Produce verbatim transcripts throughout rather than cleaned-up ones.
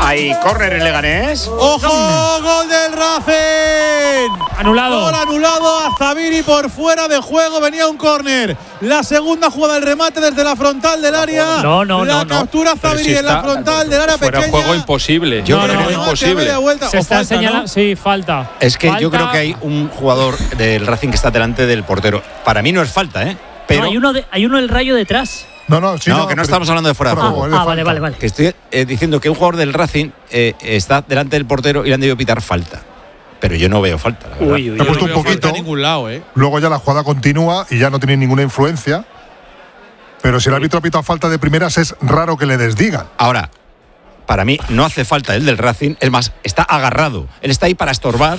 Hay córner en Leganés. ¡Ojo! ¡Gol del Racing! Anulado. Gol anulado a Zabiri por fuera de juego. Venía un córner. La segunda jugada del remate desde la frontal del área. No, no, la no. no. captura Zabiri si en la frontal del área fuera pequeña. Fuera juego imposible. Yo no, creo no, que no, es imposible. Vuelta, Se está falta, señalando. ¿no? Sí, falta. Es que falta. yo creo que hay un jugador del Racing que está delante del portero. Para mí no es falta, ¿eh? Pero No, hay uno de, hay uno del Rayo detrás. No, no, sí, no, no, que no pero- estamos hablando de fuera de fuera juego. de juego, Ah, es de vale, falta. vale, vale. Que estoy eh, diciendo que un jugador del Racing eh, está delante del portero y le han debido pitar falta. Pero yo no veo falta, la verdad. Uy, uy, Te he puesto no un veo falta poquito. en ningún lado, ¿eh? Luego ya la jugada continúa y ya no tiene ninguna influencia. Pero si el árbitro pita falta de primeras, es raro que le desdigan. Ahora, para mí no hace falta el del Racing. Es más, está agarrado. Él está ahí para estorbar.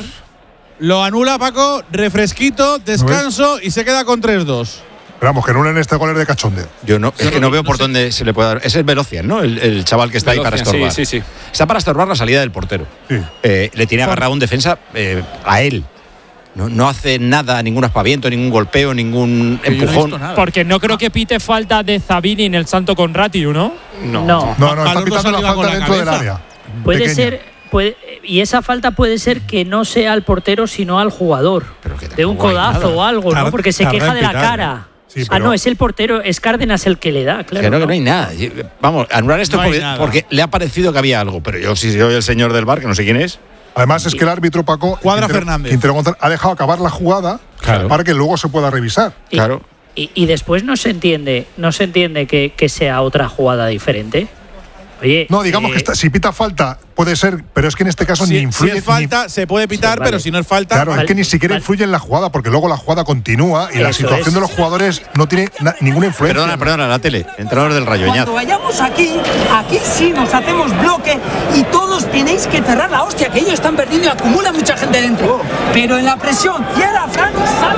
Lo anula Paco, refresquito, descanso y se queda con tres dos. Pero vamos, que no en este gol es de cachondeo. Yo no, es que no veo por dónde se le puede dar. Ese es Velocian, ¿no? El, el chaval que está ahí para Velocian, estorbar. sí, sí, sí. Está para estorbar la salida del portero. Sí. Eh, le tiene agarrado un defensa eh, a él. No, no hace nada, ningún aspaviento, ningún golpeo, ningún Que yo no he empujón. visto nada. Porque no creo que pite falta de Zabini en el Salto con Ratiu, ¿no? No. No. No, no, está Balón no pitando la salga con falta la dentro del cabeza. área. Puede Pequeña. ser, puede, y esa falta puede ser que no sea al portero, sino al jugador. Pero que De un tampoco hay codazo nada. o algo, Tarda- ¿no? Porque se tarda queja en de la pitar, cara. Sí, Ah, pero- no, es el portero, es Cárdenas el que le da, claro. Que no, que ¿no? no hay nada. Vamos, anular esto No hay porque, nada. porque le ha parecido que había algo. Pero yo, si soy el señor del bar, que no sé quién es. Además, es que el árbitro Paco Cuadra Quintero- Fernández. Quintero González ha dejado acabar la jugada Claro. para que luego se pueda revisar. Y, Claro. y, y después no se entiende, no se entiende que, que sea otra jugada diferente. Oye, No, digamos eh, que está- si pita falta puede ser, pero es que en este caso ni Si, si influye. es falta, se puede pitar, Sí, vale. pero si no es falta. Claro, Vale, es que ni siquiera vale. influye en la jugada, porque luego la jugada continúa y la Eso situación es. de los jugadores no tiene na- ninguna influencia. Perdona, perdona, la tele. Entrenador del Rayo, Cuando Ñat. vayamos aquí, aquí sí nos hacemos bloque y todos tenéis que cerrar la hostia, que ellos están perdiendo y acumula mucha gente dentro. Pero en la presión, cierra, Fran,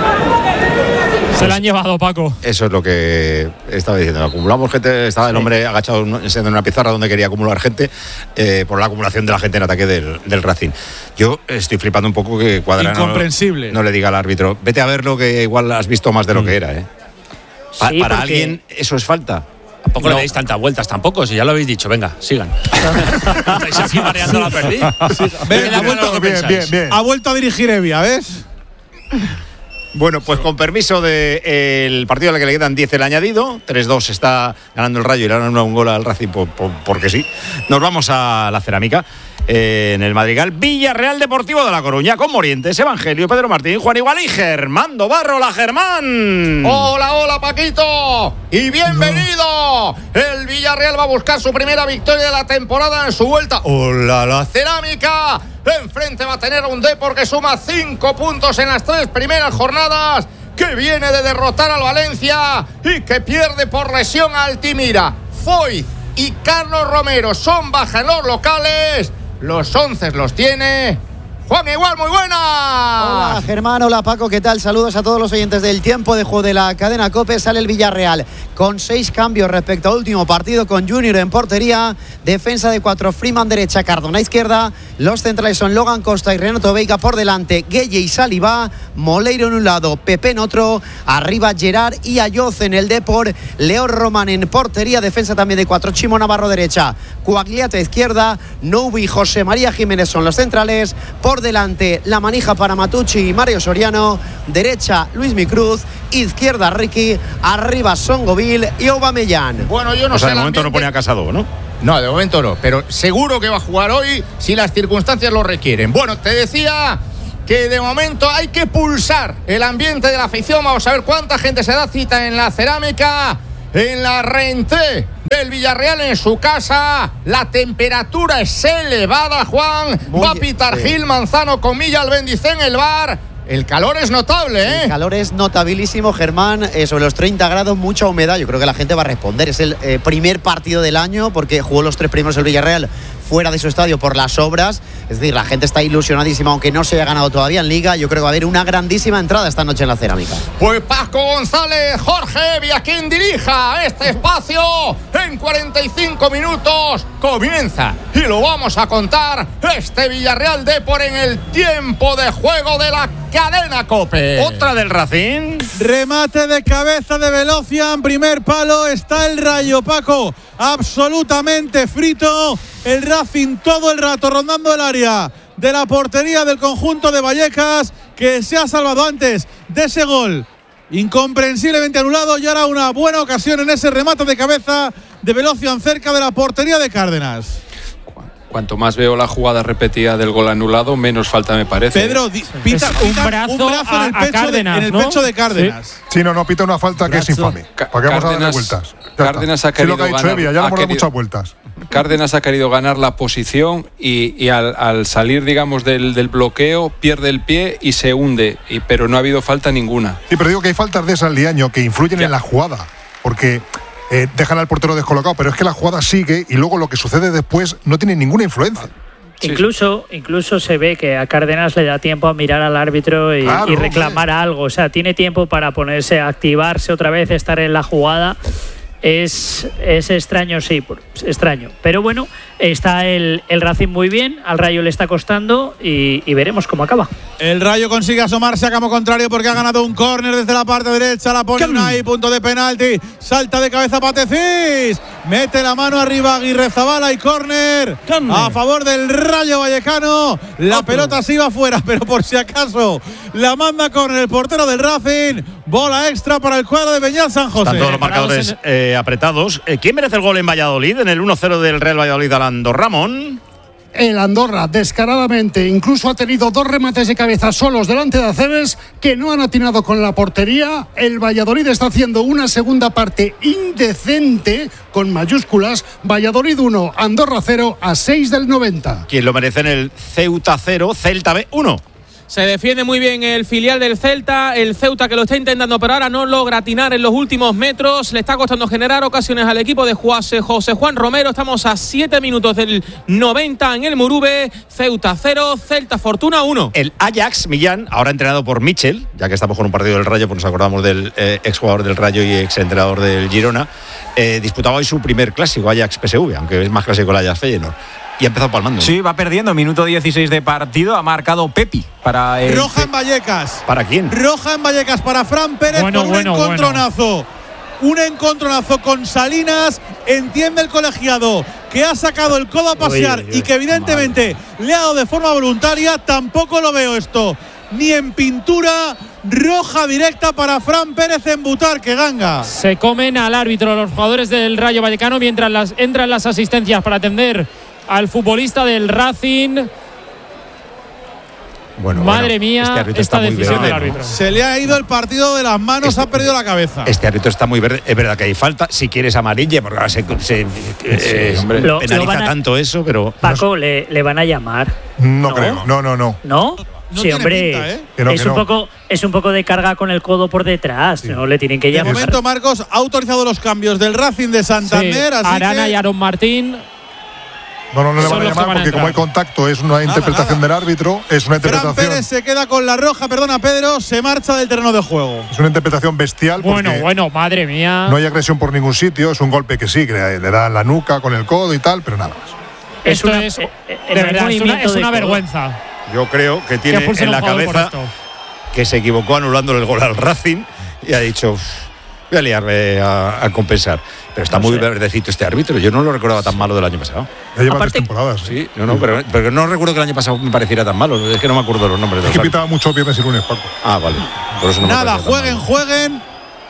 salva. Se la han llevado, Paco. Eso es lo que estaba diciendo. Acumulamos gente. Estaba el hombre agachado en una pizarra donde quería acumular gente eh, por la acumulación de la gente en ataque del, del Racing. Yo estoy flipando un poco que Cuadrado Incomprensible. no le diga al árbitro, vete a verlo que igual has visto más de lo que era. ¿eh? Pa- Sí, para porque- alguien eso es falta. Tampoco No. le deis tantas vueltas, tampoco, si ya lo habéis dicho. Venga, sigan. Estáis aquí mareando la perdiz. Ven, ha, vuelto, bien, bien, bien. ha vuelto a dirigir Evia, ¿ves? Bueno, pues con permiso del partido al que le quedan diez el añadido, tres dos está ganando el Rayo y le dan un gol al Racing por, por- porque sí. Nos vamos a la cerámica. Eh, en el Madrigal, Villarreal Deportivo de La Coruña, con Morientes, Evangelio, Pedro Martín, Juan Igual y Germán Dobarro. ¡Hola, Germán! Hola, hola Paquito y bienvenido. El Villarreal va a buscar su primera victoria de la temporada en su vuelta. Hola, la cerámica. Enfrente va a tener un Depor que suma cinco puntos en las tres primeras jornadas, que viene de derrotar al Valencia y que pierde por lesión a Altimira. Foyt y Carlos Romero son baja en los locales. Los once los tiene Juan Igual, muy buena. Hola Germán, hola Paco, ¿qué tal? Saludos a todos los oyentes del tiempo de juego de la cadena COPE. Sale el Villarreal con seis cambios respecto al último partido, con Junior en portería, defensa de cuatro, Freeman derecha, Cardona izquierda, los centrales son Logan Costa y Renato Veiga por delante, Gueye y Saliba, Moleiro en un lado, Pepe en otro, arriba Gerard y Ayoz en el Depor, Leo Román en portería, defensa también de cuatro, Chimo Navarro derecha, Coagliata izquierda, Noubi y José María Jiménez son los centrales, por delante la manija para Matucci y Mario Soriano, derecha Luismi Cruz, izquierda Ricky, arriba Songovil y Aubameyang. Bueno, yo no O sea, sé. de el momento no ambiente- pone a Casado, ¿no? No, de momento no, pero seguro que va a jugar hoy si las circunstancias lo requieren. Bueno, te decía que de momento hay que pulsar el ambiente de la afición. Vamos a ver cuánta gente se da cita en la cerámica, en la Rentré del Villarreal en su casa. La temperatura es elevada, Juan. Muy va a pitar sí. Gil Manzano con Milla Albendicé en el bar. El calor es notable, ¿eh? El calor es notabilísimo, Germán, eh, sobre los treinta grados, mucha humedad. Yo creo que la gente va a responder. Es el eh, primer partido del año porque jugó los tres primeros el Villarreal fuera de su estadio por las obras. Es decir, la gente está ilusionadísima, aunque no se haya ganado todavía en Liga. Yo creo que va a haber una grandísima entrada esta noche en la cerámica. Pues Paco González, Jorge Evia, quien dirija este espacio en cuarenta y cinco minutos, comienza y lo vamos a contar este Villarreal Depor en el tiempo de juego de la cadena COPE. Otra del Racing. Remate de cabeza de Velocian, primer palo, está el Rayo, Paco. absolutamente frito. El Racing todo el rato rondando el área de la portería del conjunto de Vallecas, que se ha salvado antes de ese gol incomprensiblemente anulado, y ahora una buena ocasión en ese remate de cabeza de Velocian cerca de la portería de Cárdenas. Cuanto más veo la jugada repetida del gol anulado, menos falta me parece. Pedro, di, pita, un pita brazo, un brazo a, en el a pecho, Cárdenas, de, en el ¿no? pecho de Cárdenas. Sí. sí, no, no, pita una falta que es infame. ¿Para qué vamos a darle vueltas? Ya Cárdenas está. ha querido sí, lo que ha dicho ganar, Evia, ya le ha hemos dado querido, muchas vueltas. Cárdenas ha querido ganar la posición y, y al, al salir, digamos, del, del bloqueo, pierde el pie y se hunde, y, pero no ha habido falta ninguna. Sí, pero digo que hay faltas de esas, Liaño, que influyen ya en la jugada, porque eh, dejan al portero descolocado, pero es que la jugada sigue y luego lo que sucede después no tiene ninguna influencia. Sí, incluso, incluso se ve que a Cárdenas le da tiempo a mirar al árbitro y, claro, y reclamar hombre. algo. O sea, tiene tiempo para ponerse, a activarse otra vez, estar en la jugada. Es, es extraño, sí, extraño. Pero bueno, está el, el Racing muy bien, al Rayo le está costando y, y veremos cómo acaba. El Rayo consigue asomarse a campo contrario porque ha ganado un córner desde la parte derecha, la pone Unai, punto de penalti, salta de cabeza Patecís, mete la mano arriba Aguirrezabala y córner a favor del Rayo Vallecano. La Otro. pelota se iba fuera, pero por si acaso la manda con el portero del Racing. Bola extra para el cuadro de Beñat San José. Están todos los marcadores eh, apretados. Eh, ¿Quién merece el gol en Valladolid? En el uno cero del Real Valladolid al Andorra, Ramón. El Andorra, descaradamente, incluso ha tenido dos remates de cabeza solos delante de Aceves que no han atinado con la portería. El Valladolid está haciendo una segunda parte indecente, con mayúsculas. Valladolid uno, Andorra cero, a seis del noventa. ¿Quién lo merece en el Ceuta cero, Celta B uno? Se defiende muy bien el filial del Celta, el Ceuta que lo está intentando, pero ahora no logra atinar en los últimos metros. Le está costando generar ocasiones al equipo de José Juan Romero. Estamos a siete minutos del noventa en el Murube. Ceuta cero, Celta Fortuna uno. El Ajax Millán, ahora entrenado por Michel, ya que estamos con un partido del Rayo, pues nos acordamos del eh, exjugador del Rayo y exentrenador del Girona, eh, disputaba hoy su primer clásico, Ajax P S V, aunque es más clásico el Ajax Feyenoord. Y ha empezado palmando. Sí, va perdiendo. Minuto dieciséis de partido. Ha marcado Pepi para el... Roja en Vallecas. ¿Para quién? Roja en Vallecas para Fran Pérez bueno, con bueno, un encontronazo. Bueno. Un encontronazo con Salinas. Entiende el colegiado que ha sacado el codo a pasear uy, uy, y que evidentemente madre. le ha dado de forma voluntaria. Tampoco lo veo esto ni en pintura. Roja directa para Fran Pérez en Butarque, Ganga. Se comen al árbitro los jugadores del Rayo Vallecano mientras las, entran las asistencias para atender al futbolista del Racing. Bueno, Madre bueno, mía, este esta decisión verde, del árbitro. Se le ha ido el partido de las manos, este, ha perdido la cabeza. Este árbitro está muy verde. Es verdad que hay falta. Si quieres amarilla, porque ahora se, se eh, sí, hombre. Lo, penaliza lo a, tanto eso, pero. Paco, ¿le, le van a llamar? No, no creo. No, no, no. ¿No? No sí, hombre, pinta, ¿eh? que no, es, que un no. poco, es un poco de carga con el codo por detrás. Sí. No le tienen que llamar. De momento, Marcos ha autorizado los cambios del Racing de Santander. Sí, así Arana que... y Aaron Martín. No, no, no le van a llamar van a porque como hay contacto es una nada, interpretación nada. del árbitro, es una interpretación. Fran Pérez se queda con la roja, perdona Pedro, se marcha del terreno de juego. Es una interpretación bestial. Bueno, bueno, madre mía. No hay agresión por ningún sitio, es un golpe que sí, que le, le da en la nuca con el codo y tal, pero nada más. Esto es, de verdad, es una, es una vergüenza. Yo creo que tiene que en la cabeza que se equivocó anulándole el gol al Racing y ha dicho, voy a liarme a, a compensar. Pero está no muy sé. verdecito este árbitro. Yo no lo recordaba tan malo del año pasado. Ya lleva tres temporadas. Sí, no, no, pero, pero no recuerdo que el año pasado me pareciera tan malo. Es que no me acuerdo los nombres. Es que pitaba mucho viernes y lunes, Paco. Ah, vale. Por eso no Nada, me jueguen, jueguen.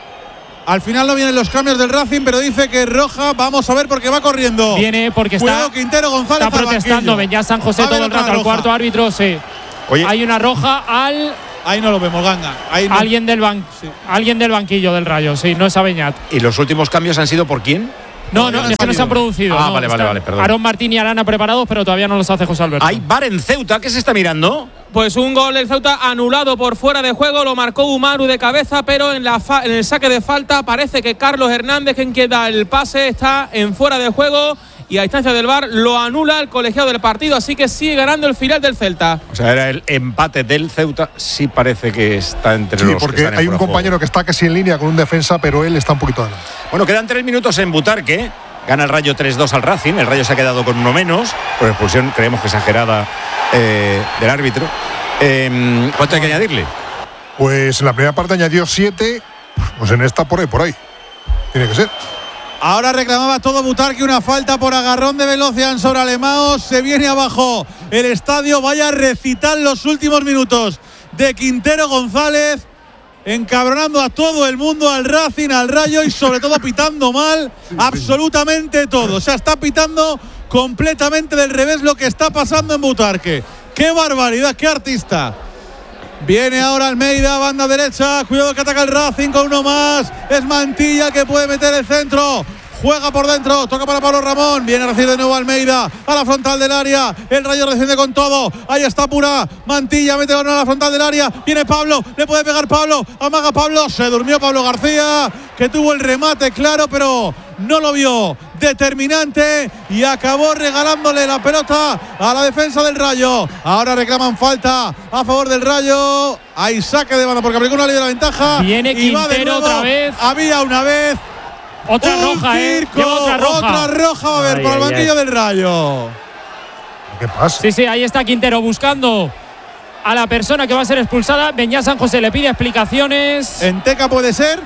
Al final no vienen los cambios del Racing, pero dice que roja. Vamos a ver porque va corriendo. Viene porque está, Cuidado, Quintero González está protestando Beñat San José todo el rato al cuarto árbitro. Sí. Oye. Hay una roja al... Ahí no lo vemos, Ganga. Ahí no. Alguien, del ban... sí. Alguien del banquillo del Rayo, sí, no es a Beñat. ¿Y los últimos cambios han sido por quién? No, no, no es que no se han producido. Ah, no, vale, vale, vale, perdón. Aaron Martín y Arana preparados, pero todavía no los hace José Alberto. Hay bar en Ceuta, ¿qué se está mirando? Pues un gol del Ceuta anulado por fuera de juego, lo marcó Umaru de cabeza, pero en, la fa- en el saque de falta parece que Carlos Hernández, quien queda el pase, está en fuera de juego y a instancia del V A R lo anula el colegiado del partido, así que sigue ganando el filial del Celta. O sea, era el empate del Ceuta, sí parece que está entre sí, los porque que están en hay un compañero juego. que está casi en línea con un defensa, pero él está un poquito adelante. Bueno, quedan tres minutos en Butarque. Gana el Rayo tres dos al Racing. El Rayo se ha quedado con uno menos, por expulsión, creemos que exagerada eh, del árbitro. Eh, ¿Cuánto hay que añadirle? Pues en la primera parte añadió siete, pues en esta por ahí, por ahí. Tiene que ser. Ahora reclamaba todo Butarque una falta por agarrón de Velocian sobre Alemaos. Se viene abajo el estadio. Vaya a recitar los últimos minutos de Quintero González, encabronando a todo el mundo, al Racing, al Rayo y sobre todo pitando mal sí, absolutamente sí. todo. O sea, está pitando completamente del revés lo que está pasando en Butarque. ¡Qué barbaridad! ¡Qué artista! Viene ahora Almeida, banda derecha. Cuidado que ataca el Racing con uno más. Es Mantilla que puede meter el centro. Juega por dentro, toca para Pablo Ramón. Viene a recibir de nuevo Almeida a la frontal del área. El Rayo recibe con todo. Ahí está Pura. Mantilla mete a la frontal del área. Viene Pablo, le puede pegar Pablo. Amaga Pablo. Se durmió Pablo García, que tuvo el remate claro, pero no lo vio determinante y acabó regalándole la pelota a la defensa del Rayo. Ahora reclaman falta a favor del Rayo. Hay saque de banda porque aplicó una ley de la ventaja. Viene y va de Quintero nuevo. otra vez. Había una vez. Otra un roja, circo, eh. Otra roja. Otra roja va a haber ay, por el ay, banquillo ay. del Rayo. ¿Qué pasa? Sí, sí, ahí está Quintero buscando a la persona que va a ser expulsada. Beñat San José le pide explicaciones. En Teca puede ser.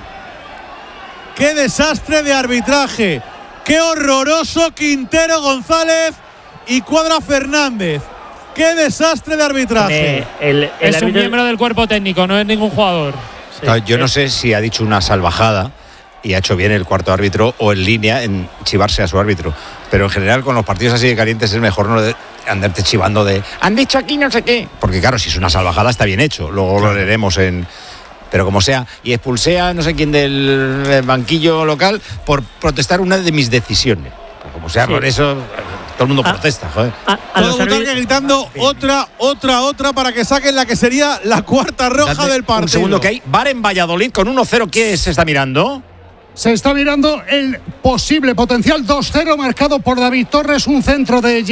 Qué desastre de arbitraje. Qué horroroso Quintero González y Cuadra Fernández. Qué desastre de arbitraje. Eh, el, el es árbitro, un miembro del cuerpo técnico, no es ningún jugador. sí, Claro, yo no eh, sé si ha dicho una salvajada y ha hecho bien el cuarto árbitro o en línea en chivarse a su árbitro. Pero en general con los partidos así de calientes es mejor no de andarte chivando de han dicho aquí no sé qué. Porque claro, si es una salvajada está bien hecho. Luego claro. lo leeremos en... Pero como sea, y expulsé a no sé quién del, del banquillo local por protestar una de mis decisiones. Pero como sea, sí. por eso todo el mundo ah, protesta, joder. A, a Todo Butarque gritando otra, otra, otra para que saquen la que sería la cuarta roja Date del partido. Un segundo que hay. VAR en Valladolid con uno cero. ¿Qué se está mirando? Se está mirando el posible potencial dos cero marcado por David Torres, un centro de,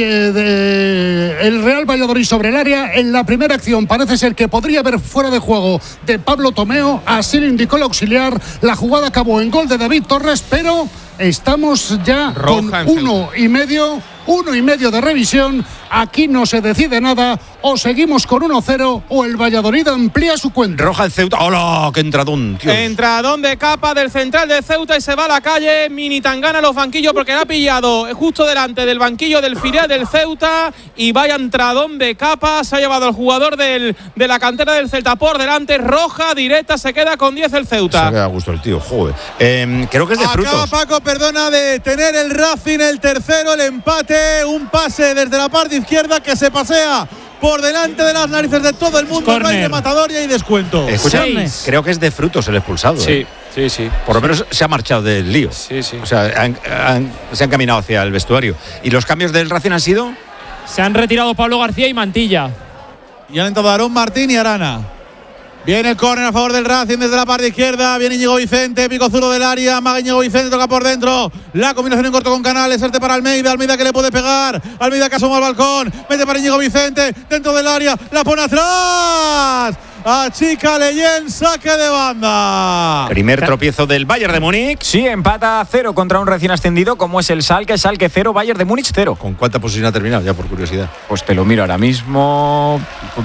de el Real Valladolid sobre el área. En la primera acción parece ser que podría haber fuera de juego de Pablo Tomeo, así lo indicó el auxiliar. La jugada acabó en gol de David Torres, pero estamos ya Roja con uno y medio, uno y medio de revisión. Aquí no se decide nada, o seguimos con uno cero o el Valladolid amplía su cuenta. Roja el Ceuta. ¡Hola! ¡Qué entradón, tío! Entradón de capa del central de Ceuta y se va a la calle. Mini Tangana a los banquillos porque la ha pillado justo delante del banquillo del filial del Ceuta. Y vaya entradón de capa. Se ha llevado el jugador del, de la cantera del Celta por delante. Roja directa, se queda con diez el Ceuta. Se queda a gusto el tío, joder. Eh, creo que es de Acaba frutos. Paco, perdona, de tener el Racing el tercero, el empate. Un pase desde la parte izquierda que se pasea por delante de las narices de todo el mundo. No hay rematador y hay descuento. Escucha, Seis. creo que es de frutos el expulsado. Sí, ¿eh? sí, sí. Por lo menos se ha marchado del lío. Sí, sí. O sea, han, han, se han caminado hacia el vestuario. ¿Y los cambios del Racing han sido? Se han retirado Pablo García y Mantilla. Y han entrado Aarón Martín y Arana. Viene el córner a favor del Racing desde la parte izquierda. Viene Íñigo Vicente, pico zurdo del área. Maga Íñigo Vicente, toca por dentro. La combinación en corto con Canales. Este para Almeida. Almeida que le puede pegar. Almeida que asoma al balcón. Mete para Íñigo Vicente. Dentro del área. La pone atrás. Achica Leyen, saque de banda. Primer tropiezo del Bayern de Múnich. Sí, empata cero contra un recién ascendido como es el Schalke. Schalke cero, Bayern de Múnich cero. ¿Con cuánta posición ha terminado? Ya por curiosidad. Pues te lo miro ahora mismo.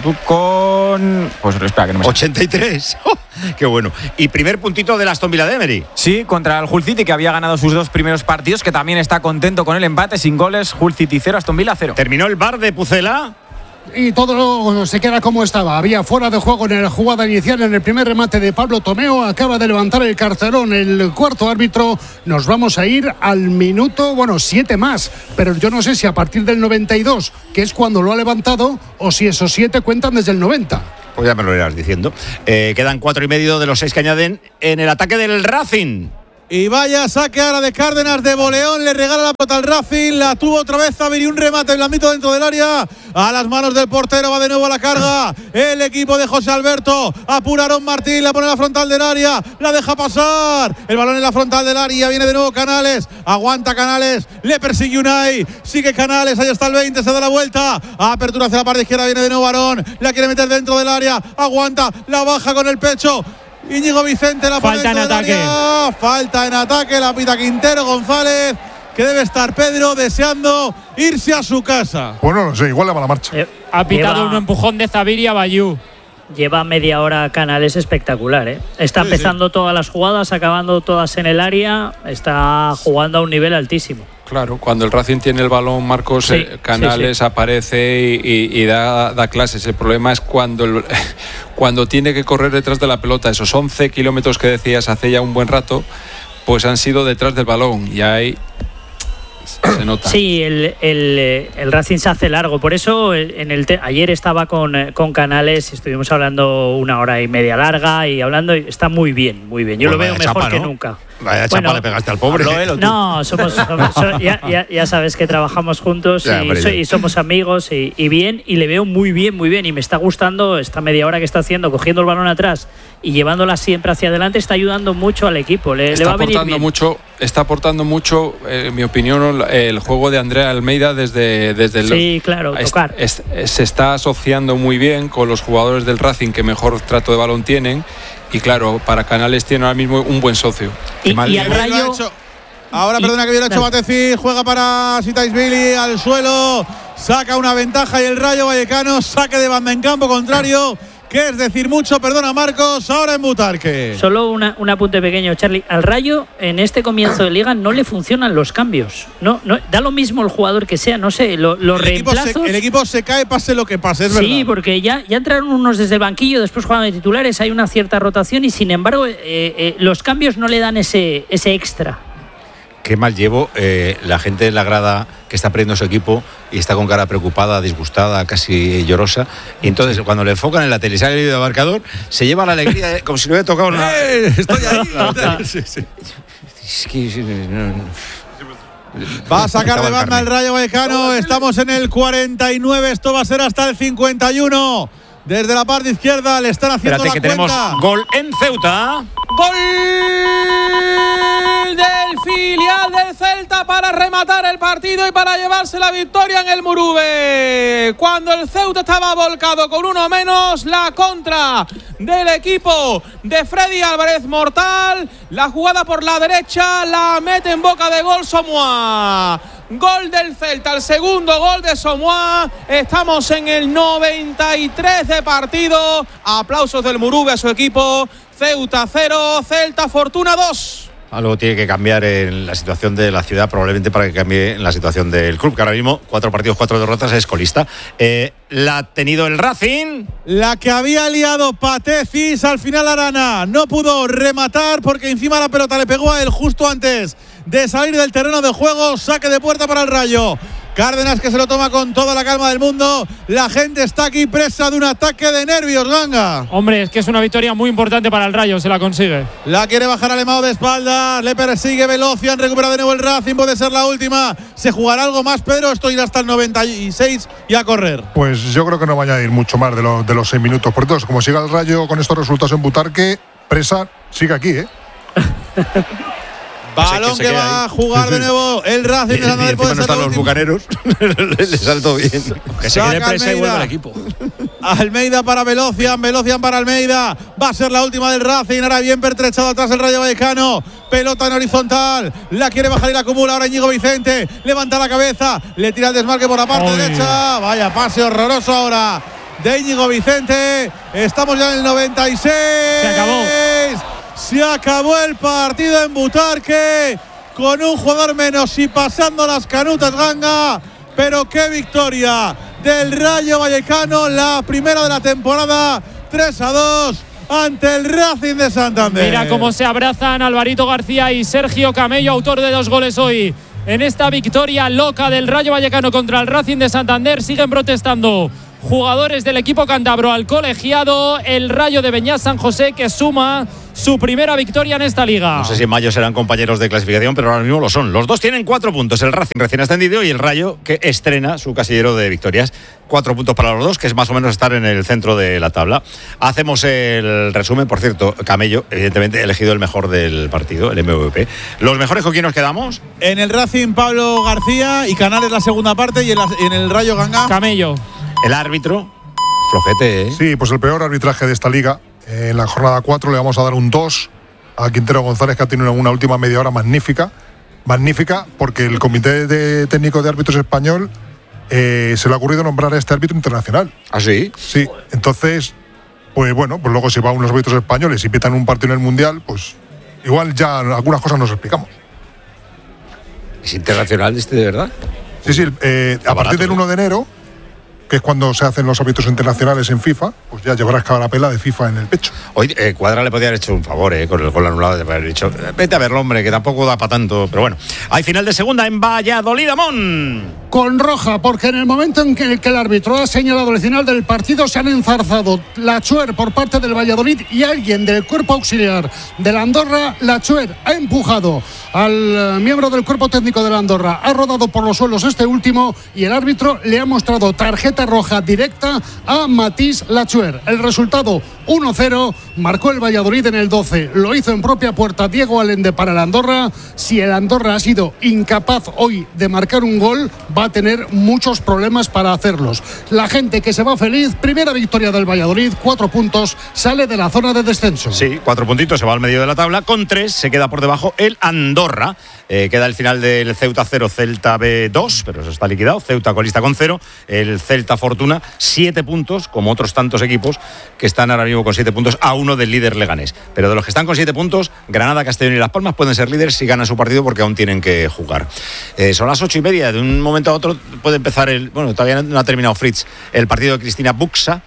Con. Pues espera que no me ochenta y tres. ¡Oh! ¡Qué bueno! Y primer puntito del Aston Villa de Emery. Sí, contra el Hull City, que había ganado sus dos primeros partidos, que también está contento con el empate, sin goles. Hull City cero, Aston Villa cero. Terminó el bar de Pucela. Y todo se queda como estaba. Había fuera de juego en la jugada inicial en el primer remate de Pablo Tomeo. Acaba de levantar el cartelón el cuarto árbitro. Nos vamos a ir al minuto, bueno, siete más. Pero yo no sé si a partir del noventa y dos, que es cuando lo ha levantado, o si esos siete cuentan desde el noventa. Pues ya me lo irás diciendo. Eh, quedan cuatro y medio de los seis que añaden en el ataque del Racing. Y vaya saque ahora de Cárdenas de Boleón, le regala la pelota al Racing, la tuvo otra vez Zaviri, un remate blandito dentro del área, a las manos del portero, va de nuevo a la carga, el equipo de José Alberto, apura Aarón Martín, la pone en la frontal del área, la deja pasar, el balón en la frontal del área, viene de nuevo Canales, aguanta Canales, le persigue Unai, sigue Canales, ahí está el veinte, se da la vuelta, apertura hacia la parte izquierda, viene de nuevo Aarón, la quiere meter dentro del área, aguanta, la baja con el pecho, Íñigo Vicente la pone falta en ataque área. Falta en ataque, la pita Quintero González, que debe estar Pedro deseando irse a su casa. Bueno, no sé, igual le va la marcha. Ha pitado Lleva... un empujón de Zaviri a Bayú. lleva media hora Canales espectacular, ¿eh? Está sí, empezando sí. todas las jugadas, acabando todas en el área, está jugando a un nivel altísimo. Claro, cuando el Racing tiene el balón, Marcos, sí, Canales sí, sí. aparece y, y, y da, da clases. El problema es cuando, el, cuando tiene que correr detrás de la pelota. Esos once kilómetros que decías hace ya un buen rato, pues han sido detrás del balón y ahí se nota. Sí, el, el, el Racing se hace largo. Por eso en el te- ayer estaba con, con Canales, estuvimos hablando una hora y media larga y hablando, y está muy bien, muy bien. Yo pues lo veo mejor chapa, que ¿no? nunca. Vaya chapa, bueno, le pegaste al pobre. No, somos, somos so, ya, ya, ya sabes que trabajamos juntos ya, y, so, y somos amigos y, y bien, y le veo muy bien, muy bien, y me está gustando esta media hora que está haciendo, cogiendo el balón atrás y llevándola siempre hacia adelante, está ayudando mucho al equipo. Le, está le va a venir aportando bien. mucho, está aportando mucho, eh, en mi opinión, el juego de Andrea Almeida desde, desde el. Sí, claro, tocar. Es, es, se está asociando muy bien con los jugadores del Racing que mejor trato de balón tienen. Y claro, para Canales tiene ahora mismo un buen socio. Y, y el Rayo. Ahora, y, perdona que hubiera hecho Batecín, juega para Sitaisvili al suelo, saca una ventaja y el Rayo Vallecano saque de banda en campo contrario, que es decir mucho, perdona Marcos, ahora en Butarque. Solo una, un apunte pequeño, Charlie. Al Rayo, en este comienzo de liga, no le funcionan los cambios. No, no da lo mismo el jugador que sea, no sé, lo, los el reemplazos. Equipo se, el equipo se cae, pase lo que pase, es sí, verdad. Sí, porque ya, ya entraron unos desde el banquillo, después juegan de titulares, hay una cierta rotación y sin embargo, eh, eh, los cambios no le dan ese, ese extra. Qué mal llevo eh, la gente en la grada que está perdiendo su equipo y está con cara preocupada, disgustada, casi llorosa. Y entonces, cuando le enfocan en la tele y sale el vídeo de marcador, se lleva la alegría de, como si le hubiera tocado una. ¡Eh! ¡Estoy ahí! sí, sí. Es que, no, no. Va a sacar de banda el Rayo Vallecano. Estamos en el cuarenta y nueve. Esto va a ser hasta el cincuenta y uno. Desde la parte izquierda le están haciendo Espérate, la que cuenta. Tenemos gol en Ceuta. Gol del filial del Celta para rematar el partido y para llevarse la victoria en el Murube. Cuando el Ceuta estaba volcado con uno menos, la contra del equipo de Freddy Álvarez mortal. La jugada por la derecha la mete en boca de gol Somoa. Gol del Celta, el segundo gol de Somoa. Estamos en el noventa y tres de partido. Aplausos del Murube a su equipo. Ceuta cero, Celta Fortuna dos. Algo tiene que cambiar en la situación de la ciudad, probablemente para que cambie en la situación del club, que ahora mismo, cuatro partidos, cuatro derrotas, es colista. Eh, la ha tenido el Racing. La que había liado Patecis, al final Arana no pudo rematar porque encima la pelota le pegó a él justo antes de salir del terreno de juego. Saque de puerta para el Rayo. Cárdenas, que se lo toma con toda la calma del mundo. La gente está aquí presa de un ataque de nervios, Ganga. Hombre, es que es una victoria muy importante para el Rayo, se la consigue. La quiere bajar Alemão de espaldas, le persigue Velocian, recupera de nuevo el Racing, puede ser la última. ¿Se jugará algo más, Pedro? Esto irá hasta el noventa y seis y a correr. Pues yo creo que no va a añadir mucho más de, lo, de los seis minutos. Por entonces, como siga el Rayo con estos resultados en Butarque, presa sigue aquí, ¿eh? Balón que va a jugar de nuevo el Racing de Santander. No están los bucaneros. Le sale todo bien. Que se quede presa y vuelva el equipo. Almeida para Velocian, Velocian para Almeida. Va a ser la última del Racing. Ahora bien pertrechado atrás el Rayo Vallecano. Pelota en horizontal. La quiere bajar y la acumula. Ahora Íñigo Vicente. Levanta la cabeza. Le tira el desmarque por la parte Oy. derecha. Vaya pase horroroso ahora de Íñigo Vicente. Estamos ya en el noventa y seis. Se acabó. Se acabó el partido en Butarque con un jugador menos y pasando las canutas, Ganga. Pero qué victoria del Rayo Vallecano, la primera de la temporada, tres a dos ante el Racing de Santander. Mira cómo se abrazan Alvarito García y Sergio Camello, autor de dos goles hoy en esta victoria loca del Rayo Vallecano contra el Racing de Santander. Siguen protestando jugadores del equipo cántabro al colegiado. El Rayo de Beñat San José, que suma su primera victoria en esta liga. No sé si en mayo serán compañeros de clasificación, pero ahora mismo lo son. Los dos tienen cuatro puntos, el Racing recién ascendido y el Rayo, que estrena su casillero de victorias. Cuatro puntos para los dos, que es más o menos estar en el centro de la tabla. Hacemos el resumen. Por cierto, Camello, evidentemente, elegido el mejor del partido, el M V P. ¿Los mejores con quién nos quedamos? En el Racing, Pablo García, y Canales la segunda parte, y en, la, en el Rayo, Ganga. Camello. El árbitro, flojete, ¿eh? Sí, pues el peor arbitraje de esta liga. En la jornada cuatro le vamos a dar un dos a Quintero González, que ha tenido una última media hora magnífica. Magnífica, porque el Comité de Técnico de Árbitros Español eh, se le ha ocurrido nombrar a este árbitro internacional. ¿Ah, sí? Sí, entonces pues bueno, pues luego si va a unos árbitros españoles y pitan un partido en el Mundial, pues igual ya algunas cosas nos explicamos. ¿Es internacional este de verdad? Sí, sí, eh, a partir del uno de enero, que es cuando se hacen los árbitros internacionales en FIFA, pues ya llevarás cada pela de FIFA en el pecho. Hoy eh, Cuadra le podía haber hecho un favor eh, con el gol anulado, de haber dicho, vete a verlo, hombre, que tampoco da para tanto, pero bueno. Hay final de segunda en Valladolid, Amón. Con roja, porque en el momento en que, que el árbitro ha señalado el final del partido, se han enzarzado Lachuer por parte del Valladolid y alguien del cuerpo auxiliar de la Andorra. Lachuer ha empujado al miembro del cuerpo técnico de la Andorra, ha rodado por los suelos este último y el árbitro le ha mostrado tarjeta roja directa a Matís Lachuer. El resultado uno cero, marcó el Valladolid en el doce, lo hizo en propia puerta Diego Allende para el Andorra. Si el Andorra ha sido incapaz hoy de marcar un gol, va a tener muchos problemas para hacerlos. La gente que se va feliz, primera victoria del Valladolid, cuatro puntos, sale de la zona de descenso. Sí, cuatro puntitos, se va al medio de la tabla, con tres se queda por debajo el Andorra. Eh, queda el final del Ceuta cero, Celta B dos, pero eso está liquidado. Ceuta colista con cero, el Celta Fortuna siete puntos, como otros tantos equipos que están ahora mismo con siete puntos a uno del líder Leganés. Pero de los que están con siete puntos, Granada, Castellón y Las Palmas pueden ser líderes si ganan su partido porque aún tienen que jugar. Eh, son las ocho y media, de un momento a otro puede empezar el, bueno, todavía no ha terminado Fritz, el partido de Cristina Buxa,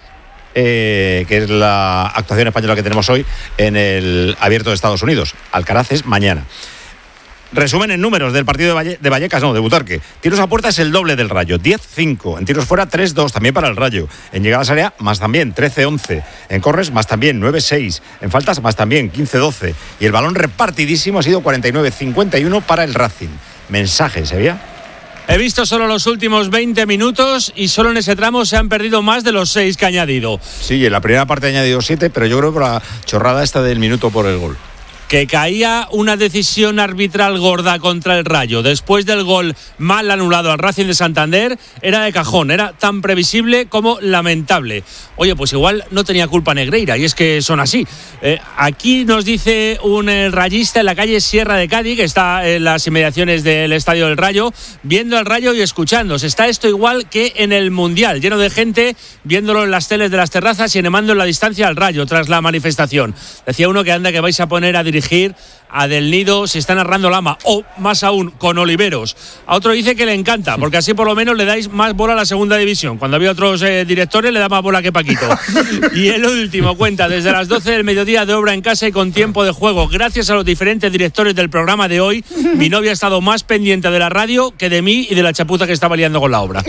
Eh, que es la actuación española que tenemos hoy en el Abierto de Estados Unidos. Alcaraz es mañana. Resumen en números del partido de, Valle, de Vallecas, no, de Butarque. Tiros a puerta es el doble del Rayo, diez cinco. En tiros fuera, tres dos, también para el Rayo. En llegadas a área, más también, trece once. En corres, más también, nueve seis. En faltas, más también, quince doce. Y el balón repartidísimo ha sido cuarenta y nueve cincuenta y uno para el Racing. Mensaje, ¿se veía? He visto solo los últimos veinte minutos y solo en ese tramo se han perdido más de los seis que ha añadido. Sí, en la primera parte ha añadido siete, pero yo creo que por la chorrada esta del minuto por el gol. Que caía una decisión arbitral gorda contra el Rayo después del gol mal anulado al Racing de Santander era de cajón, era tan previsible como lamentable. Oye, pues igual no tenía culpa Negreira, y es que son así. Eh, aquí nos dice un eh, rayista en la calle Sierra de Cádiz, que está en las inmediaciones del Estadio del Rayo, viendo al Rayo y escuchando. Está esto igual que en el Mundial, lleno de gente viéndolo en las teles de las terrazas y animando en la distancia al Rayo tras la manifestación. Decía uno que anda que vais a poner a dirigir a Del Nido si está narrando Lama, o más aún con Oliveros. A otro dice que le encanta, porque así por lo menos le dais más bola a la segunda división. Cuando había otros eh, directores le da más bola que Paquito. Y el último cuenta desde las doce del mediodía de obra en casa y con tiempo de juego. Gracias a los diferentes directores del programa de hoy, mi novia ha estado más pendiente de la radio que de mí y de la chapuza que estaba liando con la obra.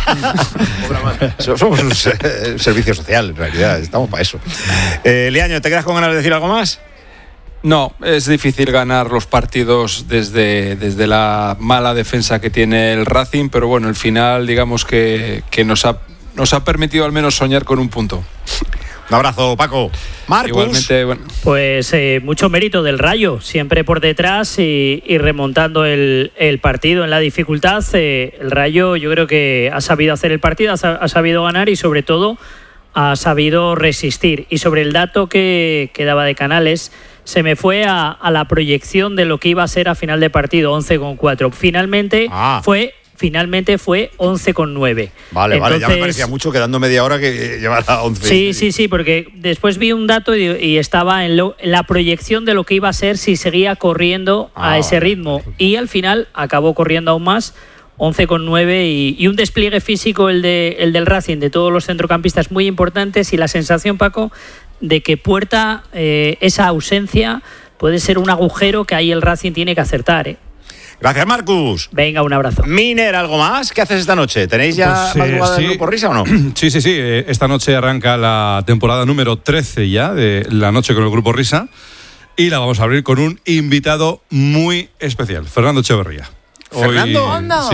Somos un servicio social, en realidad, estamos para eso. Eh, Liaño, ¿te quedas con ganas de decir algo más? No, es difícil ganar los partidos desde, desde la mala defensa que tiene el Racing, pero bueno, el final digamos que, que nos, ha, nos ha permitido al menos soñar con un punto. Un abrazo, Paco. Marcus. Igualmente, bueno. Pues eh, mucho mérito del Rayo, siempre por detrás y, y remontando el, el partido en la dificultad. Eh, el Rayo yo creo que ha sabido hacer el partido, ha, ha sabido ganar y sobre todo ha sabido resistir. Y sobre el dato que, que daba de Canales, se me fue a, a la proyección de lo que iba a ser a final de partido, once con cuatro. Finalmente ah. fue finalmente fue once con nueve. Vale, Entonces, vale, ya me parecía mucho quedando media hora que llevara once. Sí, sí, sí, porque después vi un dato y, y estaba en, lo, en la proyección de lo que iba a ser si seguía corriendo ah, a ese ritmo. Vale. Y al final acabó corriendo aún más, once con nueve, y, y un despliegue físico el, de, el del Racing, de todos los centrocampistas muy importantes, y la sensación, Paco, de que Puerta, eh, esa ausencia puede ser un agujero que ahí el Racing tiene que acertar, ¿eh? Gracias, Marcus. Venga, un abrazo. Miner, ¿algo más? ¿Qué haces esta noche? ¿Tenéis ya pues, madrugada eh, sí. del Grupo Risa o no? Sí, sí, sí. Esta noche arranca la temporada número trece ya de La Noche con el Grupo Risa, y la vamos a abrir con un invitado muy especial, Fernando Echeverría. ¿Fernando? Hoy, ¡Anda! Sí,